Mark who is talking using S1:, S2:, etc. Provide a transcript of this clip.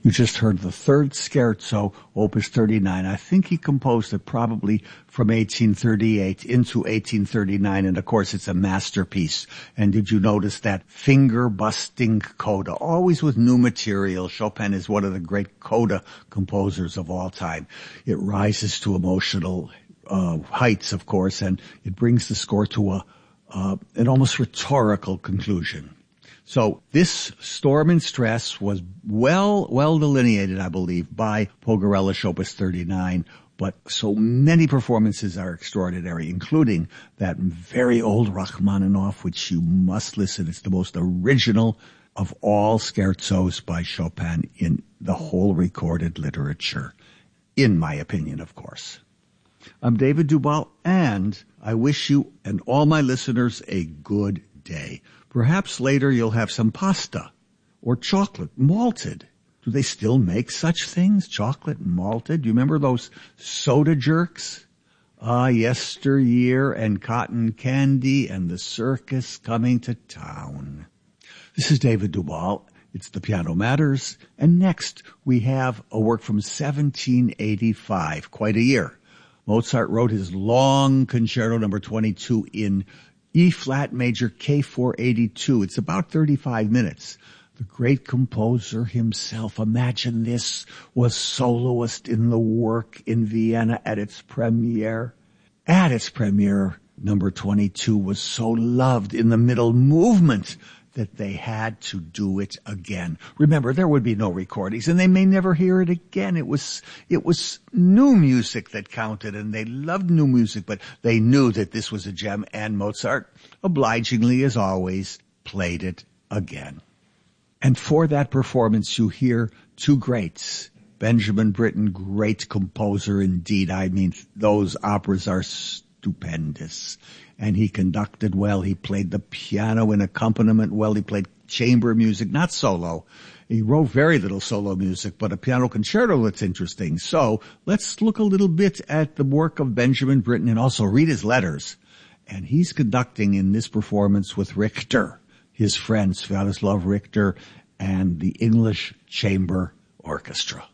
S1: You just heard the third scherzo, Opus 39. I think he composed it probably from 1838 into 1839, and of course it's a masterpiece. And did you notice that finger-busting coda? Always with new material. Chopin is one of the great coda composers of all time. It rises to emotional heights, of course, and it brings the score to an almost rhetorical conclusion. So this Storm and Stress was well delineated, I believe, by Pogorelich Opus 39, but so many performances are extraordinary, including that very old Rachmaninoff, which you must listen. It's the most original of all scherzos by Chopin in the whole recorded literature, in my opinion, of course. I'm David Duvall, and I wish you and all my listeners a good day. Perhaps later you'll have some pasta or chocolate malted. Do they still make such things, chocolate malted? Do you remember those soda jerks? Yesteryear, and cotton candy and the circus coming to town. This is David Duvall. It's The Piano Matters. And next we have a work from 1785, quite a year. Mozart wrote his long Concerto No. 22 in E-flat major K482. It's about 35 minutes. The great composer himself, imagine this, was soloist in the work in Vienna at its premiere. At its premiere, No. 22 was so loved in the middle movement that they had to do it again. Remember, there would be no recordings, and they may never hear it again. It was new music that counted, and they loved new music, but they knew that this was a gem, and Mozart, obligingly as always, played it again. And for that performance, you hear two greats. Benjamin Britten, great composer indeed. I mean, those operas are stupendous. And he conducted well. He played the piano in accompaniment well. He played chamber music, not solo. He wrote very little solo music, but a piano concerto that's interesting. So let's look a little bit at the work of Benjamin Britten and also read his letters. And he's conducting in this performance with Richter, his friend Sviatoslav Richter, and the English Chamber Orchestra.